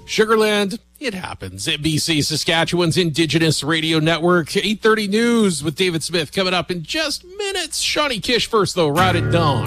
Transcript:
Sugarland, it happens. At BC Saskatchewan's Indigenous Radio Network. 8:30 news with David Smith coming up in just minutes. Shawnee Kish first, though, right at dawn.